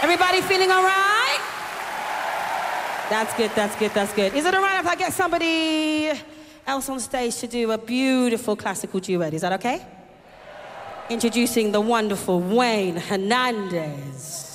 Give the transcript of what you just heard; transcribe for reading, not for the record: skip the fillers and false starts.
Everybody feeling all right? That's good, that's good, that's good. Is it all right if I get somebody else on stage to do a beautiful classical duet? Is that okay? Introducing the wonderful Wayne Hernandez.